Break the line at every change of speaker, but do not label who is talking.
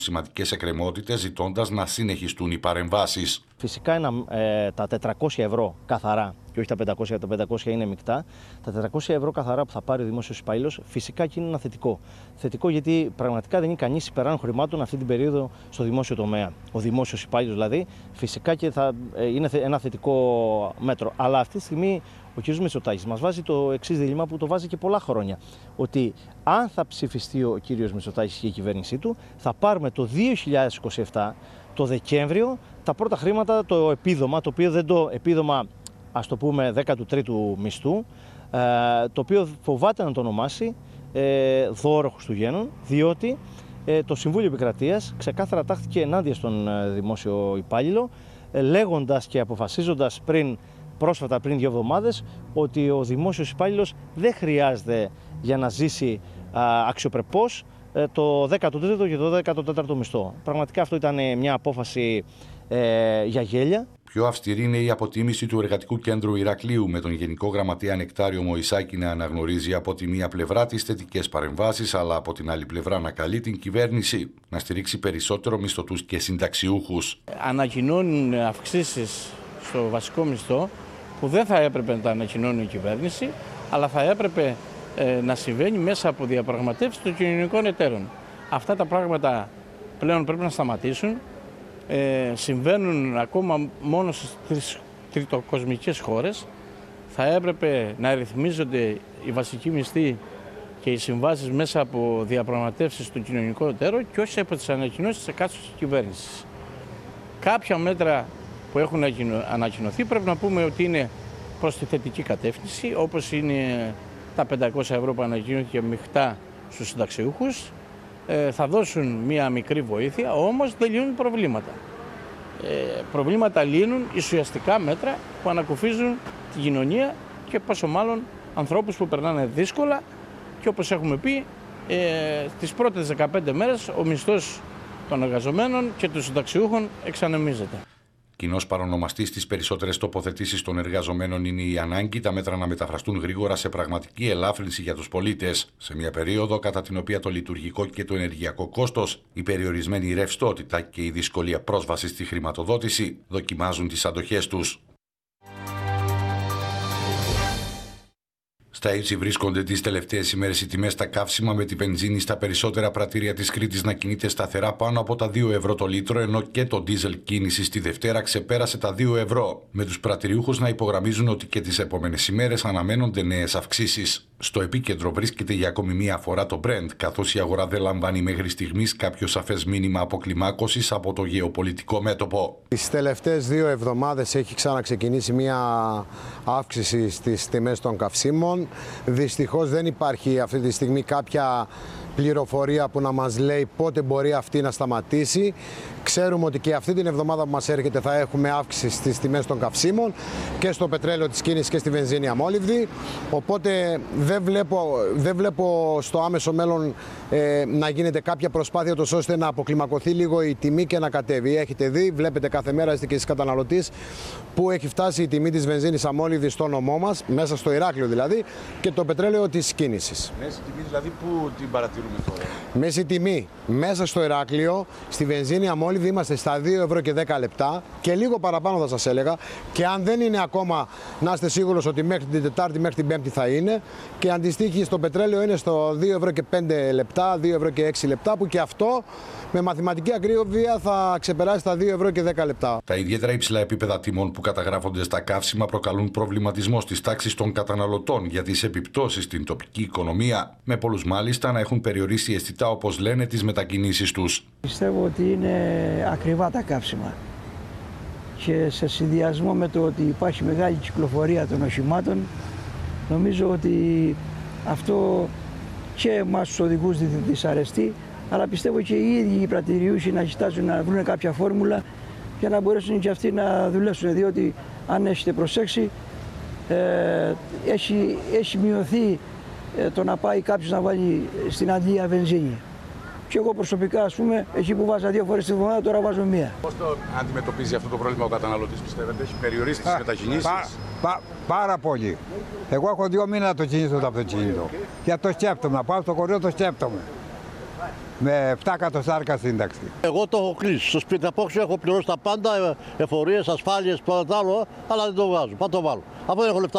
σημαντικές εκκρεμότητες, ζητώντας να συνεχιστούν οι παρεμβάσεις.
Φυσικά τα 400 ευρώ καθαρά, και όχι τα 500, τα 500 είναι μεικτά, τα 400 ευρώ καθαρά που θα πάρει ο δημόσιος υπάλληλος, φυσικά και είναι ένα θετικό. Θετικό γιατί πραγματικά δεν είναι κανείς υπεράνω χρημάτων αυτή την περίοδο στο δημόσιο τομέα. Ο δημόσιος υπάλληλος δηλαδή, φυσικά και θα είναι ένα θετικό μέτρο. Αλλά αυτή τη στιγμή ο κ. Μητσοτάκης μας βάζει το εξής δίλημμα που το βάζει και πολλά χρόνια. Ότι αν θα ψηφιστεί ο κ. Μητσοτάκης και η κυβέρνησή του, θα πάρουμε το 2027, το Δεκέμβριο, τα πρώτα χρήματα, το επίδομα, το οποίο δεν το επίδομα, ας το πούμε, 13ου μισθού, το οποίο φοβάται να το ονομάσει δώρο Χριστουγέννων, διότι το Συμβούλιο Επικρατείας ξεκάθαρα τάχθηκε ενάντια στον δημόσιο υπάλληλο, λέγοντας και αποφασίζοντας πρόσφατα πριν 2 εβδομάδες, ότι ο δημόσιος υπάλληλος δεν χρειάζεται για να ζήσει αξιοπρεπώς το 13ο και το 14ο μισθό. Πραγματικά αυτό ήταν μια απόφαση για γέλια.
Πιο αυστηρή είναι η αποτίμηση του Εργατικού Κέντρου Ηρακλείου, με τον Γενικό Γραμματέα Νεκτάριο Μωυσάκη να αναγνωρίζει από τη μία πλευρά τις θετικές παρεμβάσεις, αλλά από την άλλη πλευρά να καλεί την κυβέρνηση να στηρίξει περισσότερο μισθωτούς και συνταξιούχους.
Ανακοινώνουν αυξήσεις στο βασικό μισθό που δεν θα έπρεπε να τα ανακοινώνει η κυβέρνηση, αλλά θα έπρεπε να συμβαίνει μέσα από διαπραγματεύσεις των κοινωνικών εταίρων. Αυτά τα πράγματα πλέον πρέπει να σταματήσουν. Συμβαίνουν ακόμα μόνο στις τριτοκοσμικές χώρες. Θα έπρεπε να ρυθμίζονται οι βασικοί μισθοί και οι συμβάσεις μέσα από διαπραγματεύσεις των κοινωνικών εταίρων και όχι από τις ανακοινώσεις της εκάστοτε κυβέρνησης. Κάποια μέτρα που έχουν ανακοινωθεί πρέπει να πούμε ότι είναι προς τη θετική κατεύθυνση, όπως είναι τα 500 ευρώ που ανακοινώθηκε μεικτά στους συνταξιούχους. Θα δώσουν μία μικρή βοήθεια, όμως δεν λύνουν προβλήματα. Προβλήματα λύνουν ουσιαστικά μέτρα που ανακουφίζουν τη κοινωνία και πόσο μάλλον ανθρώπους που περνάνε δύσκολα και όπως έχουμε πει, τις πρώτες 15 μέρες ο μισθός των εργαζομένων και των συνταξιούχων εξανεμίζεται.
Κοινός παρονομαστής στις περισσότερες τοποθετήσεις των εργαζομένων είναι η ανάγκη τα μέτρα να μεταφραστούν γρήγορα σε πραγματική ελάφρυνση για τους πολίτες, σε μια περίοδο κατά την οποία το λειτουργικό και το ενεργειακό κόστος, η περιορισμένη ρευστότητα και η δυσκολία πρόσβασης στη χρηματοδότηση δοκιμάζουν τις αντοχές τους. Στα ύψη βρίσκονται τις τελευταίες ημέρες οι τιμές στα καύσιμα, με τη βενζίνη στα περισσότερα πρατήρια της Κρήτης να κινείται σταθερά πάνω από τα 2 ευρώ το λίτρο, ενώ και το ντίζελ κίνηση τη Δευτέρα ξεπέρασε τα 2 ευρώ, με τους πρατηριούχους να υπογραμμίζουν ότι και τις επόμενες ημέρες αναμένονται νέες αυξήσεις. Στο επίκεντρο βρίσκεται για ακόμη μία φορά το Brent, καθώς η αγορά δεν λαμβάνει μέχρι στιγμής κάποιο σαφές μήνυμα αποκλιμάκωσης από το γεωπολιτικό μέτωπο.
Τις τελευταίες 2 εβδομάδες έχει ξαναξεκινήσει μία αύξηση στις τιμές των καυσίμων. Δυστυχώς δεν υπάρχει αυτή τη στιγμή κάποια πληροφορία που να μας λέει πότε μπορεί αυτή να σταματήσει. Ξέρουμε ότι και αυτή την εβδομάδα που μας έρχεται θα έχουμε αύξηση στις τιμές των καυσίμων και στο πετρέλαιο της κίνησης και στη βενζίνη αμόλυβδη. Οπότε δεν βλέπω στο άμεσο μέλλον να γίνεται κάποια προσπάθεια τόσο ώστε να αποκλιμακωθεί λίγο η τιμή και να κατέβει. Έχετε δει, βλέπετε κάθε μέρα, είστε και εσείς καταναλωτής, που έχει φτάσει η τιμή της βενζίνης αμόλυβδης στο νομό μας, μέσα στο Ηράκλειο δηλαδή, και το πετρέλαιο της κίνησης.
Μέση τιμή δηλαδή που την παρατηρούμε τώρα?
Μέση τιμή μέσα στο Ηράκλειο, στη βενζίνη αμόλυβδη είμαστε στα 2 ευρώ και 10 λεπτά και λίγο παραπάνω θα σας έλεγα, και αν δεν είναι ακόμα, να είστε σίγουρος ότι μέχρι την Τετάρτη, μέχρι την Πέμπτη θα είναι, και αντιστοίχει στο πετρέλαιο είναι στο 2 ευρώ και 5 λεπτά, 2 ευρώ και 6 λεπτά, που και αυτό με μαθηματική ακρίβεια θα ξεπεράσει τα 2 ευρώ και 10 λεπτά.
Τα ιδιαίτερα υψηλά επίπεδα τιμών που καταγράφονται στα καύσιμα προκαλούν προβληματισμό στις τάξεις των καταναλωτών για τις επιπτώσεις στην τοπική οικονομία, με πολλούς μάλιστα να έχουν περιορίσει αισθητά, όπως λένε, τις μετακινήσεις τους.
Πιστεύω ότι είναι ακριβά τα καύσιμα και σε συνδυασμό με το ότι υπάρχει μεγάλη κυκλοφορία των οχημάτων, νομίζω ότι αυτό και εμάς τους οδηγούς δυσαρεστεί, αλλά πιστεύω και οι ίδιοι οι πρατηριούχοι να κοιτάζουν να βρουν κάποια φόρμουλα για να μπορέσουν και αυτοί να δουλέψουν, διότι αν έχετε προσέξει έχει μειωθεί το να πάει κάποιος να βάλει στην αντλία βενζίνη. Και εγώ προσωπικά, ας πούμε, εκεί που βάζα 2 φορές τη βδομάδα, τώρα βάζω 1.
Πώς το αντιμετωπίζει αυτό το πρόβλημα ο καταναλωτής, πιστεύετε? Έχει περιορίσει τις μετακινήσεις?
Πάρα πολύ. Εγώ έχω 2 μήνες να το κινήσω το αυτοκίνητο. Και το σκέπτομαι, να πάω στο χωριό, το σκέπτομαι. με 7 εκατοστάρικα σύνταξη.
Εγώ το έχω κλείσει. Στο σπίτι απόξω έχω πληρώσει τα πάντα, εφορίες, ασφάλειες, το άλλο, αλλά δεν το βγάζω. Πάω το βάλω. Αφού δεν έχω λεφτά.